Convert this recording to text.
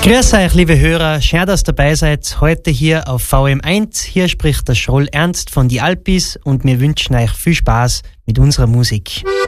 Grüß euch, liebe Hörer, schön, dass ihr dabei seid. Heute hier auf VM1. Hier spricht der Schroll Ernst von die Alpis und wir wünschen euch viel Spaß mit unserer Musik.